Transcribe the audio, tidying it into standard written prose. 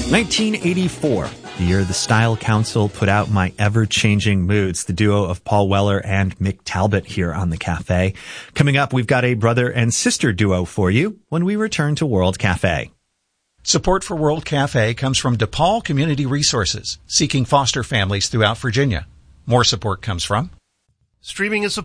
1984, the year the Style Council put out My Ever-Changing Moods, the duo of Paul Weller and Mick Talbot here on the Cafe. Coming up, we've got a brother and sister duo for you when we return to World Cafe. Support for World Cafe comes from DePaul Community Resources, seeking foster families throughout Virginia. More support comes from Streaming is a